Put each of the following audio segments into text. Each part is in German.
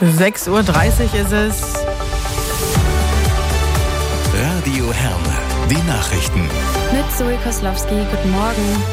6.30 Uhr ist es. Radio Herne, die Nachrichten. Mit Zoe Koslowski, guten Morgen.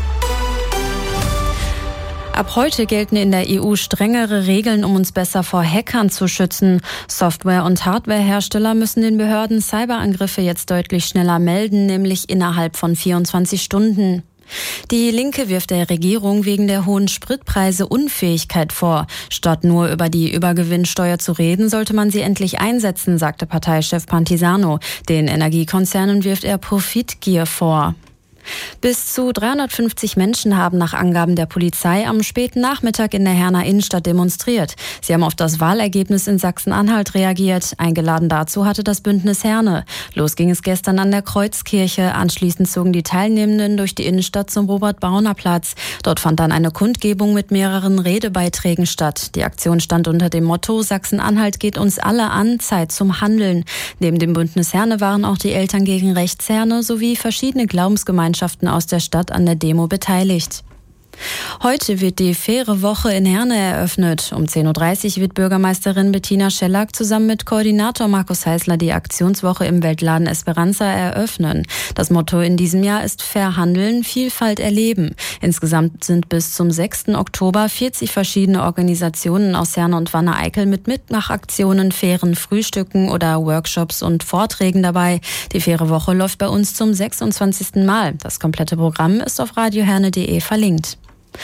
Ab heute gelten in der EU strengere Regeln, um uns besser vor Hackern zu schützen. Software- und Hardwarehersteller müssen den Behörden Cyberangriffe jetzt deutlich schneller melden, nämlich innerhalb von 24 Stunden. Die Linke wirft der Regierung wegen der hohen Spritpreise Unfähigkeit vor. Statt nur über die Übergewinnsteuer zu reden, sollte man sie endlich einsetzen, sagte Parteichef Pantisano. Den Energiekonzernen wirft er Profitgier vor. Bis zu 350 Menschen haben nach Angaben der Polizei am späten Nachmittag in der Herner Innenstadt demonstriert. Sie haben auf das Wahlergebnis in Sachsen-Anhalt reagiert. Eingeladen dazu hatte das Bündnis Herne. Los ging es gestern an der Kreuzkirche. Anschließend zogen die Teilnehmenden durch die Innenstadt zum Robert-Bauner-Platz. Dort fand dann eine Kundgebung mit mehreren Redebeiträgen statt. Die Aktion stand unter dem Motto: Sachsen-Anhalt geht uns alle an, Zeit zum Handeln. Neben dem Bündnis Herne waren auch die Eltern gegen Rechts Herne sowie verschiedene Glaubensgemeinschaften aus der Stadt an der Demo beteiligt. Heute wird die Faire Woche in Herne eröffnet. Um 10.30 Uhr wird Bürgermeisterin Bettina Schellack zusammen mit Koordinator Markus Heißler die Aktionswoche im Weltladen Esperanza eröffnen. Das Motto in diesem Jahr ist Verhandeln, Vielfalt erleben. Insgesamt sind bis zum 6. Oktober 40 verschiedene Organisationen aus Herne und Wanne-Eickel mit Mitmachaktionen, fairen Frühstücken oder Workshops und Vorträgen dabei. Die Faire Woche läuft bei uns zum 26. Mal. Das komplette Programm ist auf radioherne.de verlinkt.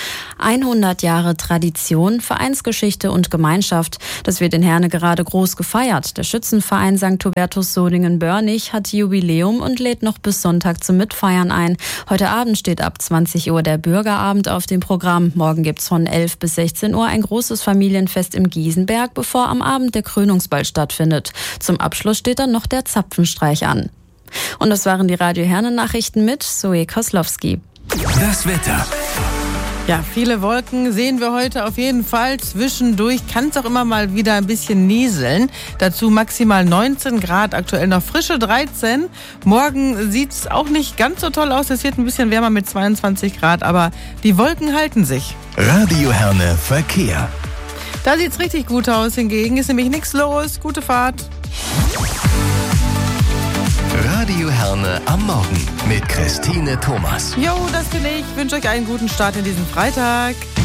100 Jahre Tradition, Vereinsgeschichte und Gemeinschaft. Das wird in Herne gerade groß gefeiert. Der Schützenverein St. Hubertus Solingen-Börnich hat Jubiläum und lädt noch bis Sonntag zum Mitfeiern ein. Heute Abend steht ab 20 Uhr der Bürgerabend auf dem Programm. Morgen gibt's von 11 bis 16 Uhr ein großes Familienfest im Giesenberg, bevor am Abend der Krönungsball stattfindet. Zum Abschluss steht dann noch der Zapfenstreich an. Und das waren die Radio Herne Nachrichten mit Zoe Koslowski. Das Wetter. Ja, viele Wolken sehen wir heute auf jeden Fall. Zwischendurch kann es auch immer mal wieder ein bisschen nieseln. Dazu maximal 19 Grad, aktuell noch frische 13. Morgen sieht es auch nicht ganz so toll aus. Es wird ein bisschen wärmer mit 22 Grad, aber die Wolken halten sich. Radio Herne Verkehr. Da sieht es richtig gut aus hingegen. Ist nämlich nichts los. Gute Fahrt. Radio Herne am Morgen mit Christine Thomas. Jo, das bin ich. Ich wünsche euch einen guten Start in diesen Freitag.